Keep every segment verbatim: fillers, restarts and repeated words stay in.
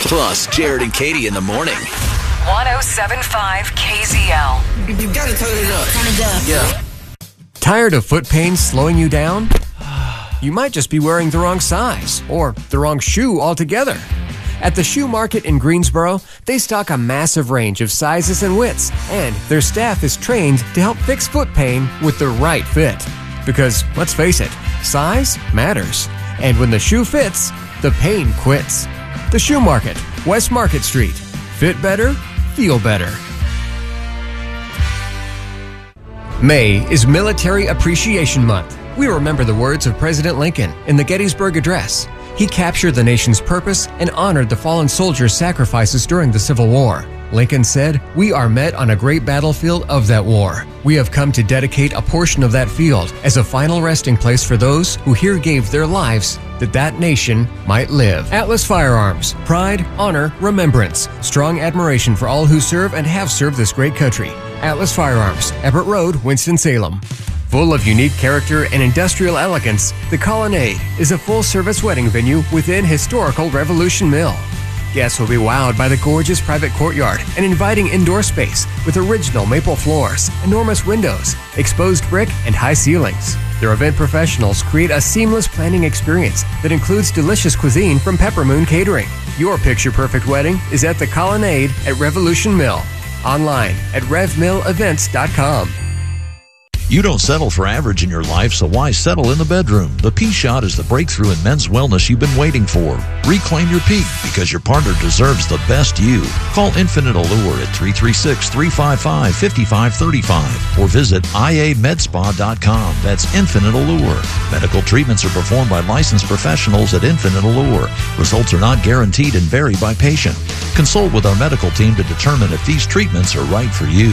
Plus, Jared and Katie in the morning. one oh seven point five K Z L. You gotta turn it up. Turn it up. Yeah. Tired of foot pain slowing you down? You might just be wearing the wrong size or the wrong shoe altogether. At the Shoe Market in Greensboro, they stock a massive range of sizes and widths, and their staff is trained to help fix foot pain with the right fit. Because, let's face it, size matters. And when the shoe fits, the pain quits. The Shoe Market, West Market Street. Fit better, feel better. May is Military Appreciation Month. We remember the words of President Lincoln in the Gettysburg Address. He captured the nation's purpose and honored the fallen soldiers' sacrifices during the Civil War. Lincoln said, "We are met on a great battlefield of that war. We have come to dedicate a portion of that field as a final resting place for those who here gave their lives that that nation might live." Atlas Firearms. Pride, honor, remembrance. Strong admiration for all who serve and have served this great country. Atlas Firearms. Everett Road, Winston-Salem. Full of unique character and industrial elegance, the Colonnade is a full-service wedding venue within historical Revolution Mill. Guests will be wowed by the gorgeous private courtyard and inviting indoor space with original maple floors, enormous windows, exposed brick, and high ceilings. Their event professionals create a seamless planning experience that includes delicious cuisine from Pepper Moon Catering. Your picture-perfect wedding is at the Colonnade at Revolution Mill. Online at rev mill events dot com. You don't settle for average in your life, so why settle in the bedroom? The P-Shot is the breakthrough in men's wellness you've been waiting for. Reclaim your peak because your partner deserves the best you. Call Infinite Allure at three three six, three five five, five five three five or visit I A med spa dot com. That's Infinite Allure. Medical treatments are performed by licensed professionals at Infinite Allure. Results are not guaranteed and vary by patient. Consult with our medical team to determine if these treatments are right for you.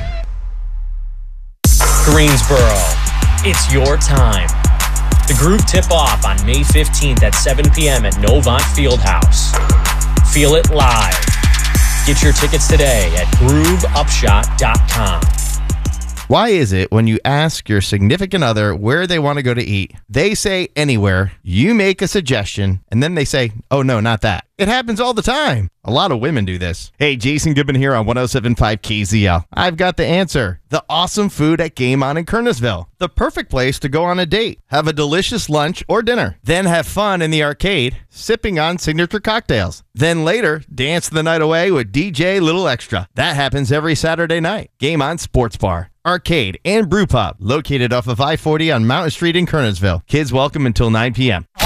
Greensboro, it's your time. The Groove tip-off on May fifteenth at seven p.m. at Novant Fieldhouse. Feel it live. Get your tickets today at groove upshot dot com. Why is it when you ask your significant other where they want to go to eat, they say anywhere, you make a suggestion, and then they say, oh no, not that? It happens all the time. A lot of women do this. Hey, Jason Goodman here on one oh seven point five K Z L. I've got the answer. The awesome food at Game On in Kernersville. The perfect place to go on a date, have a delicious lunch or dinner, then have fun in the arcade, sipping on signature cocktails. Then later, dance the night away with D J Little Extra. That happens every Saturday night. Game On Sports Bar, Arcade, and Brew Pub, located off of I forty on Mountain Street in Kernersville. Kids welcome until nine p.m.